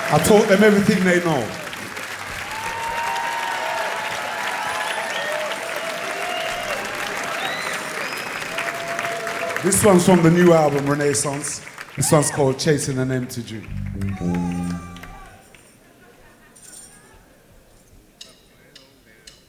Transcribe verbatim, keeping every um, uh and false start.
I taught them everything they know. This one's from the new album, Renaissance. This one's called Chasing an Empty Dream.